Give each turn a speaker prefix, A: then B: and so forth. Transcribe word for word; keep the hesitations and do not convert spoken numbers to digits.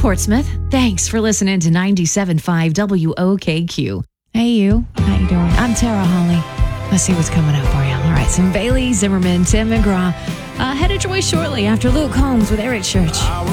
A: Portsmouth. Thanks for listening to ninety-seven point five W O K Q. Hey, you. How you doing? I'm Tara Holly. Let's see what's coming up for you. All right, some Bailey Zimmerman, Tim McGraw. Uh, headed your way shortly after Luke Combs with Eric Church.